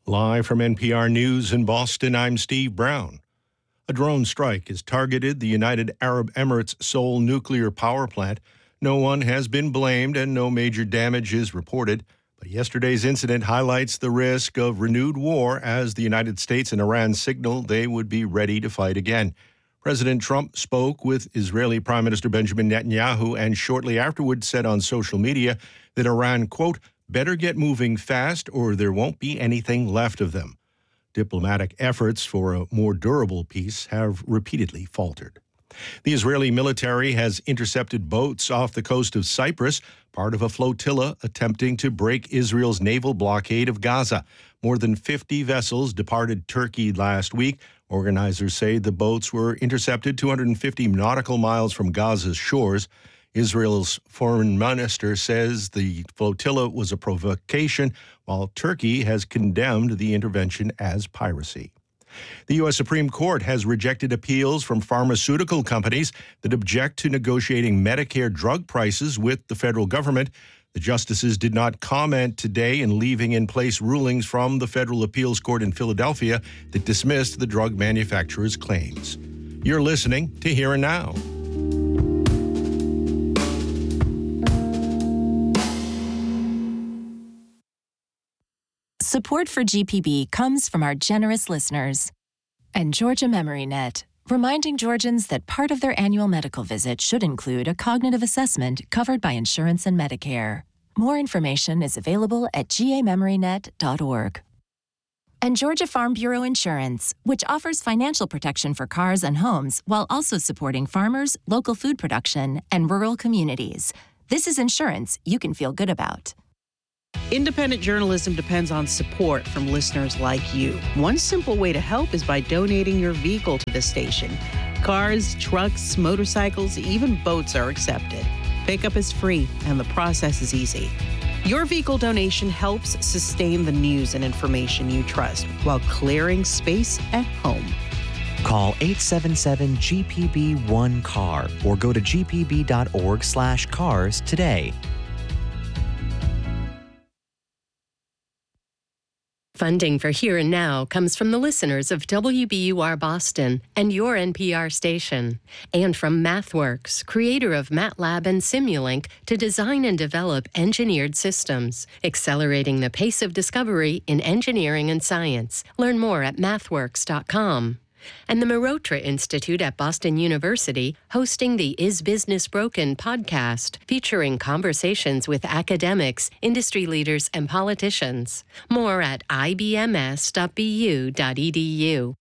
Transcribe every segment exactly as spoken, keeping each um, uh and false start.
Live from N P R News in Boston, I'm Steve Brown. A drone strike has targeted the United Arab Emirates' Seoul nuclear power plant. No one has been blamed and no major damage is reported. But yesterday's incident highlights the risk of renewed war as the United States and Iran signaled they would be ready to fight again. President Trump spoke with Israeli Prime Minister Benjamin Netanyahu and shortly afterward said on social media that Iran, quote, better get moving fast or there won't be anything left of them. Diplomatic efforts for a more durable peace have repeatedly faltered. The Israeli military has intercepted boats off the coast of Cyprus, part of a flotilla attempting to break Israel's naval blockade of Gaza. More than fifty vessels departed Turkey last week. Organizers say the boats were intercepted two hundred fifty nautical miles from Gaza's shores. Israel's foreign minister says the flotilla was a provocation, while Turkey has condemned the intervention as piracy. The U S Supreme Court has rejected appeals from pharmaceutical companies that object to negotiating Medicare drug prices with the federal government. The justices did not comment today in leaving in place rulings from the Federal Appeals Court in Philadelphia that dismissed the drug manufacturers' claims. You're listening to Here and Now. Support for G P B comes from our generous listeners and Georgia MemoryNet, reminding Georgians that part of their annual medical visit should include a cognitive assessment covered by insurance and Medicare. More information is available at g a memory net dot org. And Georgia Farm Bureau Insurance, which offers financial protection for cars and homes while also supporting farmers, local food production, and rural communities. This is insurance you can feel good about. Independent journalism depends on support from listeners like you. One simple way to help is by donating your vehicle to the station. Cars, trucks, motorcycles, even boats are accepted. Pickup is free, and the process is easy. Your vehicle donation helps sustain the news and information you trust while clearing space at home. Call eight seven seven G P B one C A R or go to g p b dot org slash cars today. Funding for Here and Now comes from the listeners of W B U R Boston and your N P R station, and from MathWorks, creator of MATLAB and Simulink, to design and develop engineered systems, accelerating the pace of discovery in engineering and science. Learn more at mathworks dot com. And the Marotra Institute at Boston University, hosting the Is Business Broken podcast, featuring conversations with academics, industry leaders, and politicians. More at i b m s dot b u dot e d u.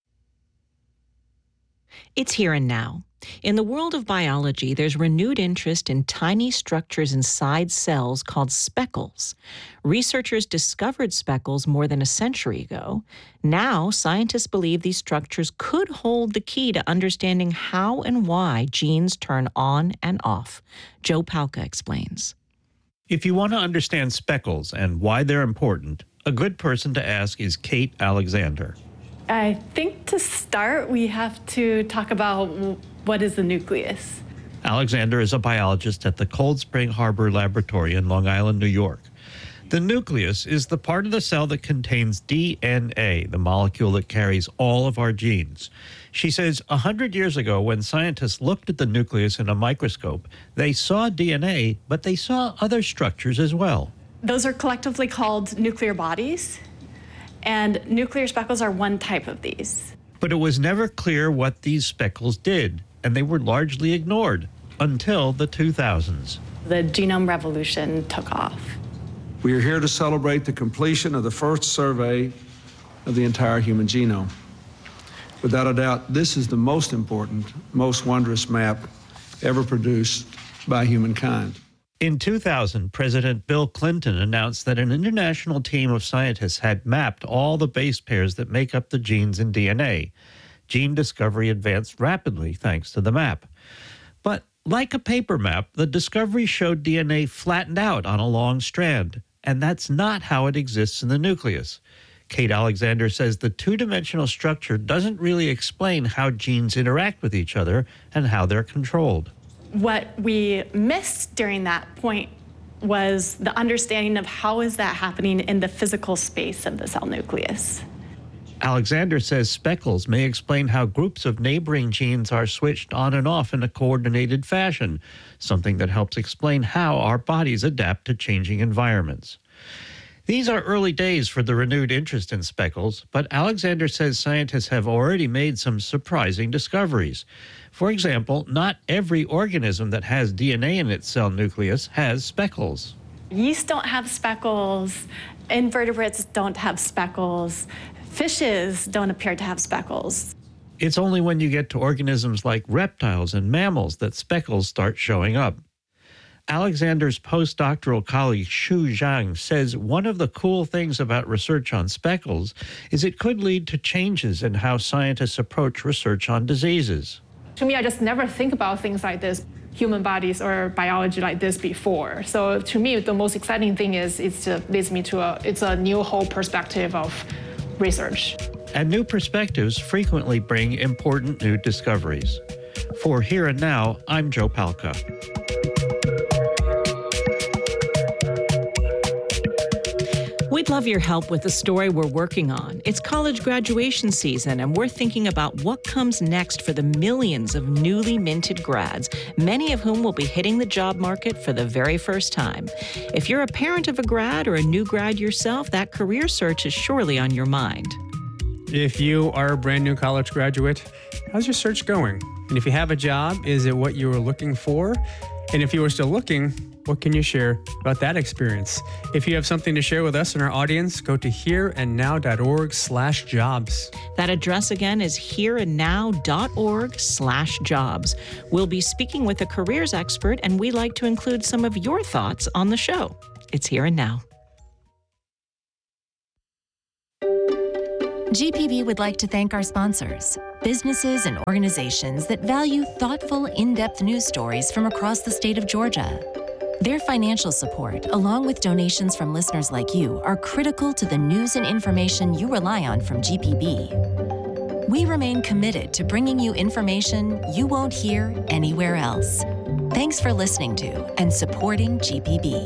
It's Here and Now. In the world of biology, there's renewed interest in tiny structures inside cells called speckles. Researchers discovered speckles more than a century ago. Now, scientists believe these structures could hold the key to understanding how and why genes turn on and off. Joe Palca explains. If you want to understand speckles and why they're important, a good person to ask is Kate Alexander. I think to start, we have to talk about what is the nucleus. Alexander is a biologist at the Cold Spring Harbor Laboratory in Long Island, New York. The nucleus is the part of the cell that contains D N A, the molecule that carries all of our genes. She says a hundred years ago, when scientists looked at the nucleus in a microscope, they saw D N A, but they saw other structures as well. Those are collectively called nuclear bodies, and nuclear speckles are one type of these. But it was never clear what these speckles did, and they were largely ignored until the two thousands. The genome revolution took off. We are here to celebrate the completion of the first survey of the entire human genome. Without a doubt, this is the most important, most wondrous map ever produced by humankind. In two thousand, President Bill Clinton announced that an international team of scientists had mapped all the base pairs that make up the genes in D N A. Gene discovery advanced rapidly thanks to the map. But like a paper map, the discovery showed D N A flattened out on a long strand, and that's not how it exists in the nucleus. Kate Alexander says the two-dimensional structure doesn't really explain how genes interact with each other and how they're controlled. What we missed during that point was the understanding of how is that happening in the physical space of the cell nucleus. Alexander says speckles may explain how groups of neighboring genes are switched on and off in a coordinated fashion, something that helps explain how our bodies adapt to changing environments. These are early days for the renewed interest in speckles, but Alexander says scientists have already made some surprising discoveries. For example, not every organism that has D N A in its cell nucleus has speckles. Yeast don't have speckles, invertebrates don't have speckles, fishes don't appear to have speckles. It's only when you get to organisms like reptiles and mammals that speckles start showing up. Alexander's postdoctoral colleague Xu Zhang says one of the cool things about research on speckles is it could lead to changes in how scientists approach research on diseases. To me, I just never think about things like this, human bodies or biology like this before. So to me, the most exciting thing is it uh, leads me to a, it's a new whole perspective of research. And new perspectives frequently bring important new discoveries. For Here and Now, I'm Joe Palca. We'd love your help with the story we're working on. It's college graduation season, and we're thinking about what comes next for the millions of newly minted grads, many of whom will be hitting the job market for the very first time. If you're a parent of a grad or a new grad yourself, that career search is surely on your mind. If you are a brand new college graduate, how's your search going? And if you have a job, is it what you were looking for? And if you are still looking, what can you share about that experience? If you have something to share with us and our audience, go to hereandnow.org slash jobs. That address again is hereandnow.org slash jobs. We'll be speaking with a careers expert, and we like to include some of your thoughts on the show. It's Here and Now. G P B would like to thank our sponsors, businesses and organizations that value thoughtful, in-depth news stories from across the state of Georgia. Their financial support, along with donations from listeners like you, are critical to the news and information you rely on from G P B. We remain committed to bringing you information you won't hear anywhere else. Thanks for listening to and supporting G P B.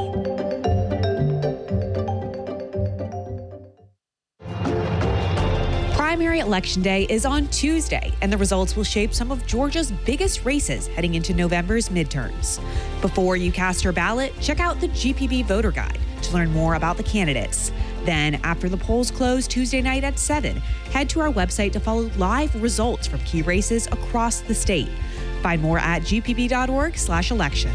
Primary Election Day is on Tuesday, and the results will shape some of Georgia's biggest races heading into November's midterms. Before you cast your ballot, check out the G P B Voter Guide to learn more about the candidates. Then, after the polls close Tuesday night at seven, head to our website to follow live results from key races across the state. Find more at gpb.org slash election.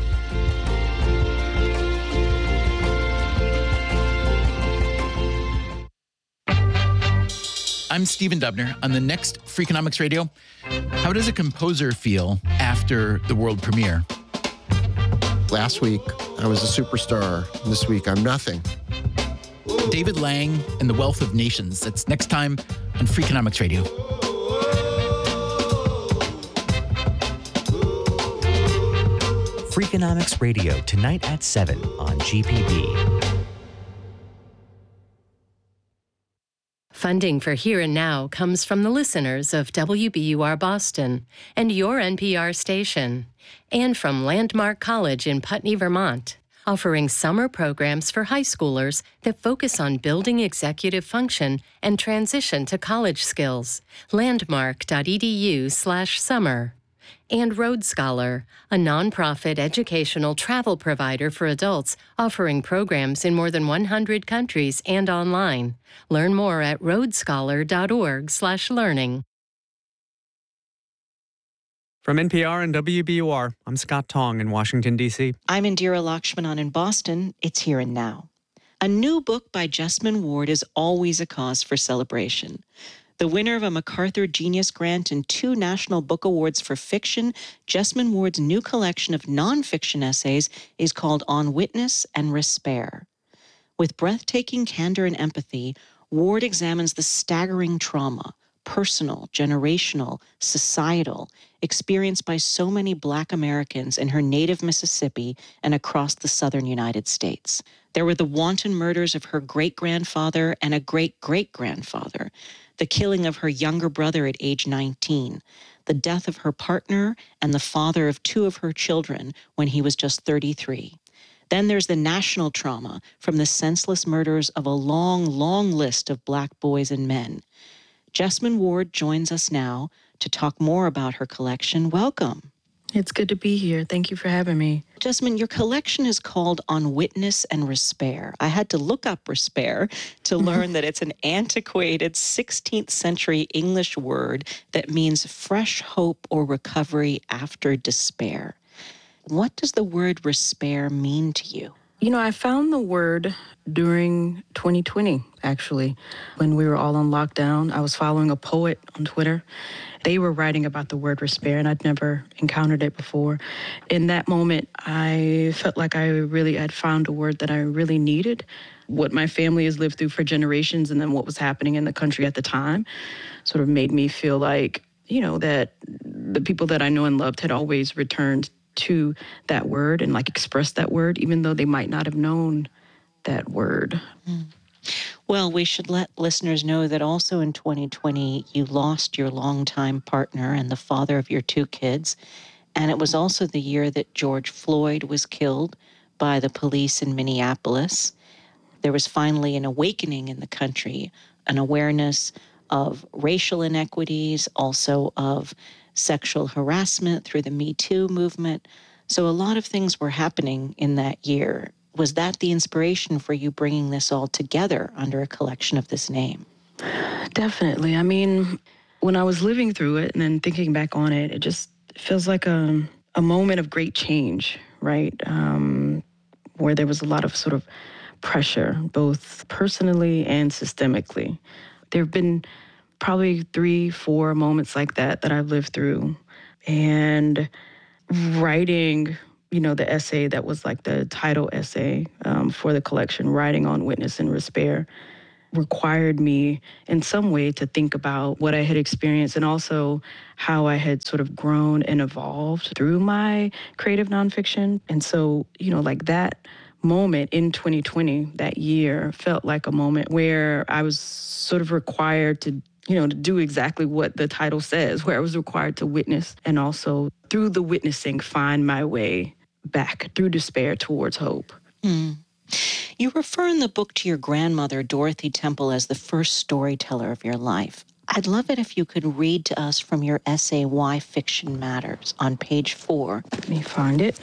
I'm Stephen Dubner. On the next Freakonomics Radio, how does a composer feel after the world premiere? Last week, I was a superstar. This week, I'm nothing. David Lang and the Wealth of Nations. That's next time on Freakonomics Radio. Freakonomics Radio, tonight at seven on G P B. Funding for Here and Now comes from the listeners of W B U R Boston and your N P R station, and from Landmark College in Putney, Vermont, offering summer programs for high schoolers that focus on building executive function and transition to college skills. Landmark.edu slash summer. And Road Scholar, a nonprofit educational travel provider for adults offering programs in more than one hundred countries and online. Learn more at roadscholar.org slash learning. From N P R and W B U R, I'm Scott Tong in Washington, D C. I'm Indira Lakshmanan in Boston. It's Here and Now. A new book by Jesmyn Ward is always a cause for celebration. The winner of a MacArthur Genius Grant and two National Book Awards for fiction, Jesmyn Ward's new collection of nonfiction essays is called On Witness and Respair. With breathtaking candor and empathy, Ward examines the staggering trauma, personal, generational, societal, experienced by so many Black Americans in her native Mississippi and across the southern United States. There were the wanton murders of her great-grandfather and a great-great-grandfather, the killing of her younger brother at age nineteen, the death of her partner and the father of two of her children when he was just thirty-three. Then there's the national trauma from the senseless murders of a long, long list of Black boys and men. Jesmyn Ward joins us now to talk more about her collection. Welcome. It's good to be here. Thank you for having me. Jesmyn, your collection is called On Witness and Respair. I had to look up respair to learn that it's an antiquated sixteenth century English word that means fresh hope or recovery after despair. What does the word respair mean to you? You know, I found the word during twenty twenty, actually, when we were all on lockdown. I was following a poet on Twitter. They were writing about the word respair, and I'd never encountered it before. In that moment, I felt like I really had found a word that I really needed. What my family has lived through for generations and then what was happening in the country at the time sort of made me feel like, you know, that the people that I know and loved had always returned to that word and like expressed that word, even though they might not have known that word. Mm. Well, we should let listeners know that also in twenty twenty, you lost your longtime partner and the father of your two kids. And it was also the year that George Floyd was killed by the police in Minneapolis. There was finally an awakening in the country, an awareness of racial inequities, also of sexual harassment through the Me Too movement. So a lot of things were happening in that year. Was that the inspiration for you bringing this all together under a collection of this name? Definitely. I mean, when I was living through it and then thinking back on it, it just feels like a, a moment of great change, right? Um, where there was a lot of sort of pressure, both personally and systemically. There have been probably three, four moments like that that I've lived through. And writing, you know, the essay that was like the title essay um, for the collection, Writing on Witness and Respair, required me in some way to think about what I had experienced and also how I had sort of grown and evolved through my creative nonfiction. And so, you know, like that moment in twenty twenty, that year, felt like a moment where I was sort of required to, you know, to do exactly what the title says, where I was required to witness and also through the witnessing find my way back through despair towards hope. Hmm. You refer in the book to your grandmother, Dorothy Temple, as the first storyteller of your life. I'd love it if you could read to us from your essay, Why Fiction Matters, on page four. Let me find it.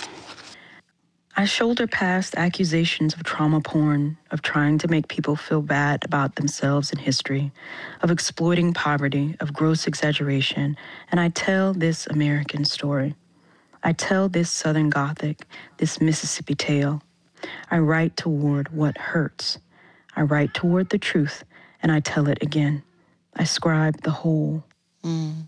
I shoulder past accusations of trauma porn, of trying to make people feel bad about themselves and history, of exploiting poverty, of gross exaggeration, and I tell this American story. I tell this Southern Gothic, this Mississippi tale. I write toward what hurts. I write toward the truth, and I tell it again. I scribe the whole. Mm.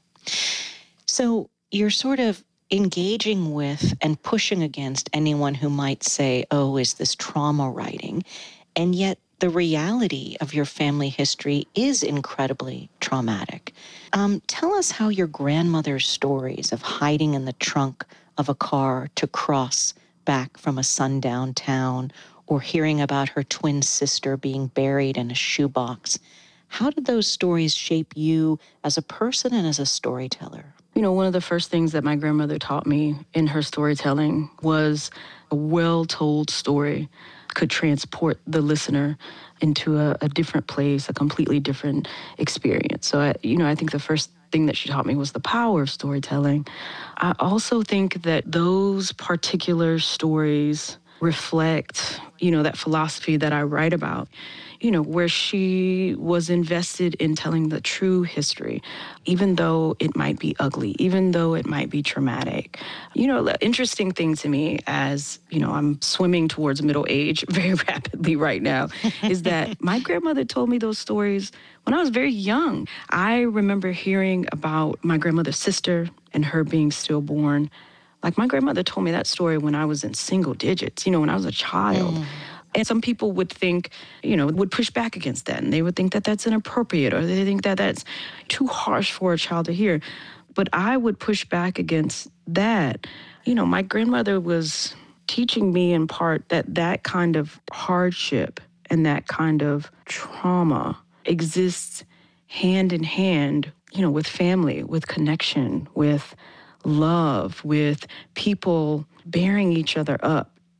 So you're sort of engaging with and pushing against anyone who might say, oh, is this trauma writing? And yet the reality of your family history is incredibly traumatic. Um, tell us how your grandmother's stories of hiding in the trunk of a car to cross back from a sundown town, or hearing about her twin sister being buried in a shoebox. How did those stories shape you as a person and as a storyteller? You know, one of the first things that my grandmother taught me in her storytelling was a well-told story could transport the listener into a, a different place, a completely different experience. So, I, you know, I think the first thing that she taught me was the power of storytelling. I also think that those particular stories reflect, you know, that philosophy that I write about, you know, where she was invested in telling the true history, even though it might be ugly, even though it might be traumatic. You know, the interesting thing to me as, you know, I'm swimming towards middle age very rapidly right now, is that my grandmother told me those stories when I was very young. I remember hearing about my grandmother's sister and her being stillborn. Like, my grandmother told me that story when I was in single digits, you know, when I was a child. Mm. And some people would think, you know, would push back against that. And they would think that that's inappropriate, or they think that that's too harsh for a child to hear. But I would push back against that. You know, my grandmother was teaching me in part that that kind of hardship and that kind of trauma exists hand in hand, you know, with family, with connection, with love, with people bearing each other up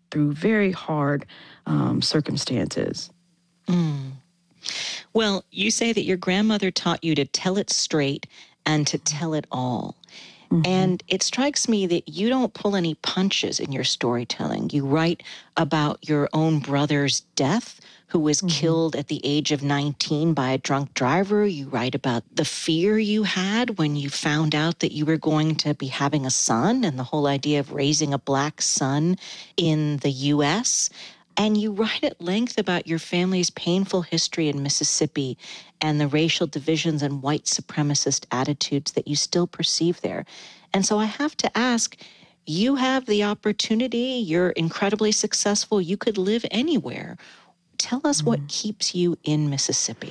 through very hard um, circumstances. Mm. Well, you say that your grandmother taught you to tell it straight and to tell it all. Mm-hmm. And it strikes me that you don't pull any punches in your storytelling. You write about your own brother's death, who was mm-hmm. killed at the age of nineteen by a drunk driver. You write about the fear you had when you found out that you were going to be having a son and the whole idea of raising a black son in the U S And you write at length about your family's painful history in Mississippi and the racial divisions and white supremacist attitudes that you still perceive there. And so I have to ask, you have the opportunity, you're incredibly successful, you could live anywhere. Tell us mm-hmm. what keeps you in Mississippi.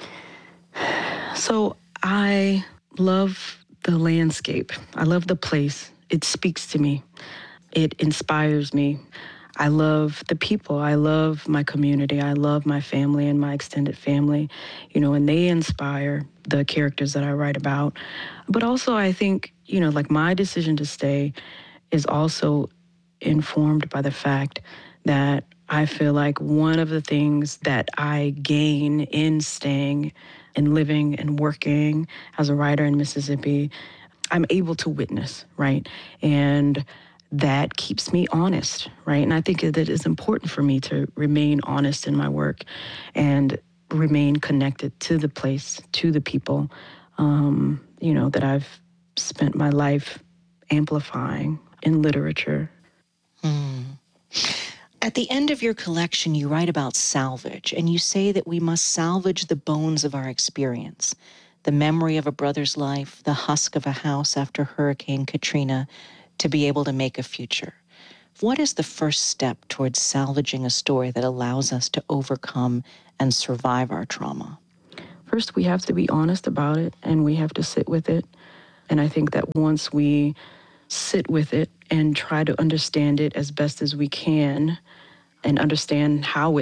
So I love the landscape. I love the place. It speaks to me. It inspires me. I love the people. I love my community. I love my family and my extended family, you know, and they inspire the characters that I write about. But also I think, you know, like my decision to stay is also informed by the fact that I feel like one of the things that I gain in staying and living and working as a writer in Mississippi, I'm able to witness, right? And that keeps me honest, right? And I think that it is important for me to remain honest in my work and remain connected to the place, to the people, um, you know, that I've spent my life amplifying in literature. Hmm. At the end of your collection, you write about salvage, and you say that we must salvage the bones of our experience, the memory of a brother's life, the husk of a house after Hurricane Katrina, to be able to make a future. What is the first step towards salvaging a story that allows us to overcome and survive our trauma? First, we have to be honest about it, and we have to sit with it. And I think that once we sit with it and try to understand it as best as we can and understand how it